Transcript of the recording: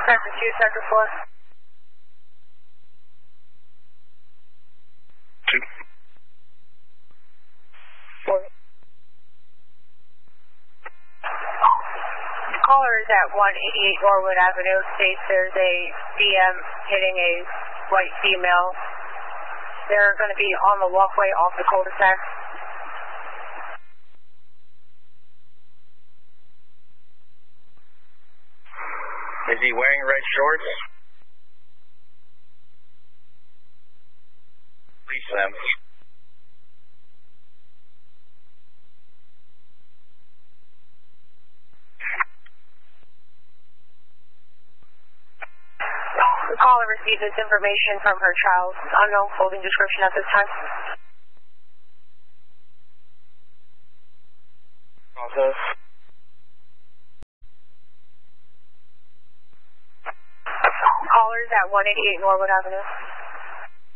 Sector 2, Sector 4. 2. 4. Caller is at 188 Norwood Avenue. States there's a DM hitting a white female. They're going to be on the walkway off the cul-de-sac. Is he wearing red shorts? Please, Sam. The caller received this information from her child's unknown clothing description at this time. Process. Caller is at 188 Norwood Avenue.